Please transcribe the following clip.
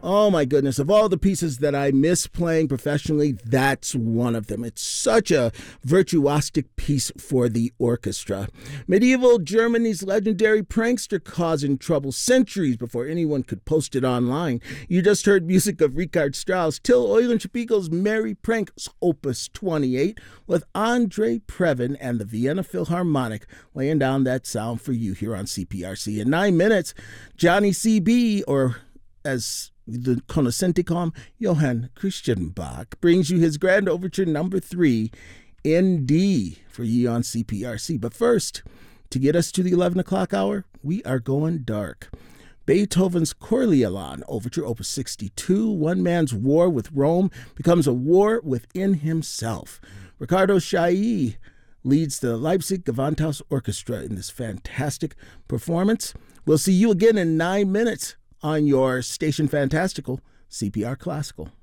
Oh my goodness, of all the pieces that I miss playing professionally, that's one of them. It's such a virtuosic piece for the orchestra. Medieval Germany's legendary prankster causing trouble centuries before anyone could post it online. You just heard music of Richard Strauss, Till Eulenspiegel's Merry Pranks, Opus 28, with Andre Previn and the Vienna Philharmonic laying down that sound for you here on CPRC. In 9 minutes, Johnny C.B., or as the Conoscenti call him, Johann Christian Bach, brings you his Grand Overture number 3 in D for you on CPRC. But first, to get us to the 11 o'clock hour, we are going dark. Beethoven's Coriolan Overture, Opus 62, one man's war with Rome becomes a war within himself. Ricardo Chailly leads the Leipzig Gewandhaus Orchestra in this fantastic performance. We'll see you again in 9 minutes on your Station Fantastical, CPR Classical.